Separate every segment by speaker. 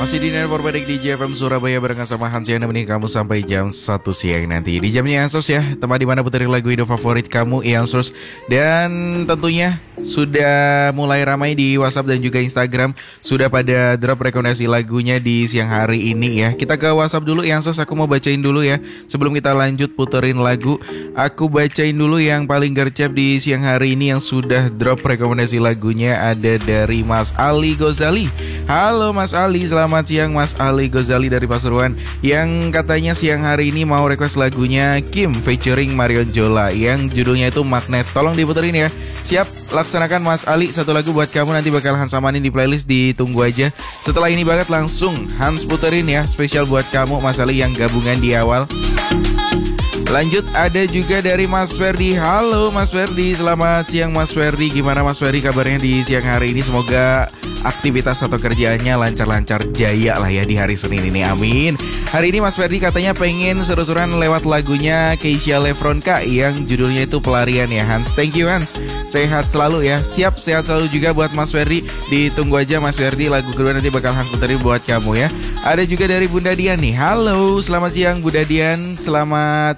Speaker 1: Masih di Network Badik di JFM Surabaya barengan sama Hans yang nemenin kamu sampai jam 1 siang nanti. Di jamnya Ansurs ya, tempat dimana puterin lagu Indo favorit kamu Ansurs. Dan tentunya sudah mulai ramai di WhatsApp dan juga Instagram. Sudah pada drop rekomendasi lagunya di siang hari ini ya. Kita ke WhatsApp dulu Ansurs, aku mau bacain dulu ya. Sebelum kita lanjut puterin lagu, aku bacain dulu yang paling gercep di siang hari ini yang sudah drop rekomendasi lagunya. Ada dari Mas Ali Gozali. Halo Mas Ali, selamat siang Mas Ali Gozali dari Pasuruan, yang katanya siang hari ini mau request lagunya Kim featuring Marion Jola yang judulnya itu Magnet. Tolong diputerin ya. Siap, laksanakan Mas Ali. Satu lagu buat kamu, nanti bakal Hans amanin di playlist, ditunggu aja. Setelah ini banget langsung Hans puterin ya, spesial buat kamu Mas Ali yang gabungan di awal. Lanjut ada juga dari Mas Ferdi. Halo Mas Ferdi, selamat siang Mas Ferdi. Gimana Mas Ferdi kabarnya di siang hari ini? Semoga aktivitas atau kerjaannya lancar-lancar jaya lah ya di hari Senin ini, amin. Hari ini Mas Ferdi katanya pengen seru-seruan lewat lagunya Keisha Lefronka yang judulnya itu Pelarian ya Hans. Thank you Hans, sehat selalu ya. Siap, sehat selalu juga buat Mas Ferdi. Ditunggu aja Mas Ferdi, lagu kedua nanti bakal Hans puterin buat kamu ya. Ada juga dari Bunda Dian nih. Halo, selamat siang Bunda Dian. Selamat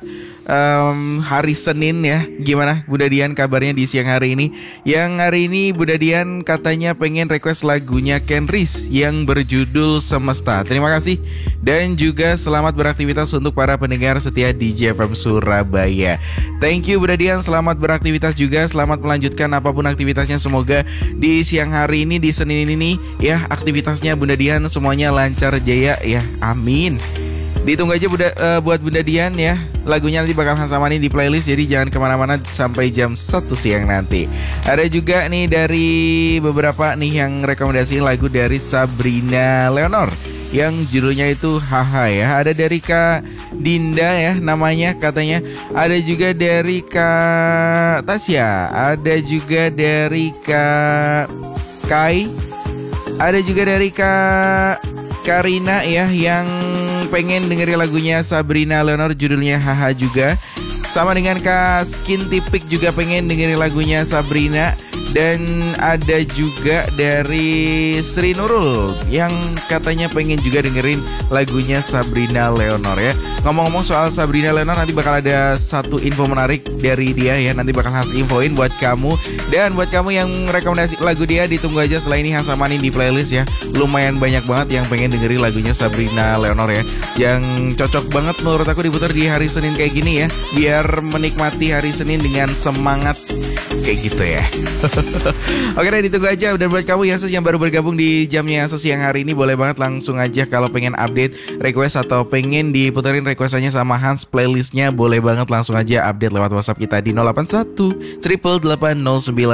Speaker 1: hari Senin ya. Gimana Bunda Dian kabarnya di siang hari ini? Yang hari ini Bunda Dian katanya pengen request lagunya Ken Riz yang berjudul Semesta. Terima kasih. Dan juga selamat beraktivitas untuk para pendengar setia di JFM Surabaya. Thank you Bunda Dian, selamat beraktivitas juga. Selamat melanjutkan apapun aktivitasnya. Semoga di siang hari ini, di Senin ini ya, aktivitasnya Bunda Dian semuanya lancar jaya ya, amin. Ditunggu aja buat Bunda Dian ya. Lagunya nanti bakal Hans amanin di playlist, jadi jangan kemana-mana sampai jam 1 siang nanti. Ada juga nih dari beberapa nih yang rekomendasi lagu dari Sabrina Leonor yang judulnya itu Haha ya. Ada dari Kak Dinda ya namanya katanya. Ada juga dari Kak Tasya. Ada juga dari Kak Kai. Ada juga dari Kak Karina ya yang pengen dengerin lagunya Sabrina Leonor judulnya Haha juga. Sama dengan Kak Skin Tipik juga pengen dengerin lagunya Sabrina. Dan ada juga dari Sri Nurul yang katanya pengen juga dengerin lagunya Sabrina Leonor ya. Ngomong-ngomong soal Sabrina Leonor, nanti bakal ada satu info menarik dari dia ya. Nanti bakal Hans infoin buat kamu. Dan buat kamu yang rekomendasi lagu dia, ditunggu aja setelah ini Hans amanin di playlist ya. Lumayan banyak banget yang pengen dengerin lagunya Sabrina Leonor ya, yang cocok banget menurut aku diputar di hari Senin kayak gini ya, biar menikmati hari Senin dengan semangat kayak gitu ya. Oke deh, ditunggu aja. Dan buat kamu yang baru bergabung di jamnya siang hari ini, boleh banget langsung aja kalau pengen update request atau pengen diputerin requestannya sama Hans, playlistnya boleh banget langsung aja update lewat WhatsApp kita di 081 888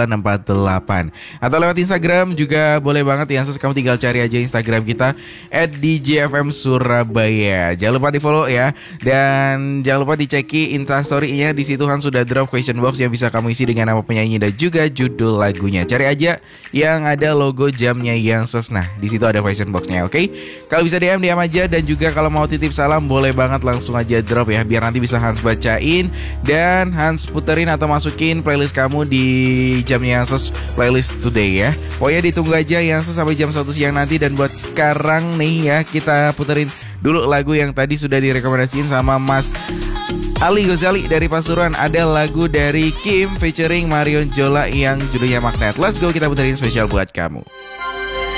Speaker 1: 0948 atau lewat Instagram juga boleh banget ya. Kamu tinggal cari aja Instagram kita @djfm Surabaya. Jangan lupa di follow ya, dan jangan lupa diceki Instastory-nya. Di situ Hans sudah drop question box yang bisa kamu isi dengan nama penyanyi dan juga judul lagunya. Cari aja yang ada logo jamnya Ansurs. Nah, di situ ada question box-nya, oke? Kalau bisa DM aja, dan juga kalau mau titip salam boleh banget langsung aja drop ya, biar nanti bisa Hans bacain dan Hans puterin atau masukin playlist kamu di jamnya Ansurs playlist today ya. Pokoknya ditunggu aja Ansurs sampai jam 1 siang nanti. Dan buat sekarang nih ya, kita puterin dulu lagu yang tadi sudah direkomendasiin sama Mas Ali Gozali dari Pasuruan. Ada lagu dari Kim featuring Marion Jola yang judulnya Magnet. Let's go, kita puterin spesial buat kamu.